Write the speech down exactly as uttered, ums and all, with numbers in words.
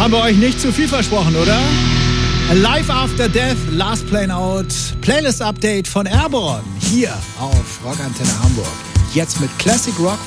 Haben wir euch nicht zu viel versprochen, oder? Live After Death, Last Plane Out, Playlist Update von Airborne hier auf Rockantenne Hamburg. Jetzt mit Classic Rock